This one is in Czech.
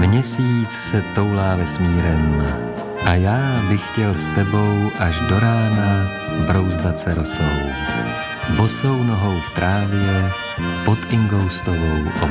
Měsíc se toulá vesmírem a já bych chtěl s tebou až do rána brouzdat se rosou. Bosou nohou v trávě pod ingoustovou